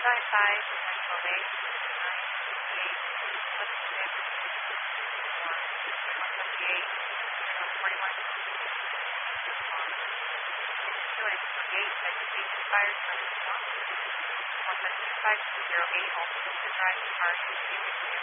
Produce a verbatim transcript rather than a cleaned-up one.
five, nine twelve eight, nine eight, eleven six, one, one seventy-eight, one forty-one, um, Joanne twenty-eight, eight expired, seven one, one seven two five, zero eight, also Drive, car,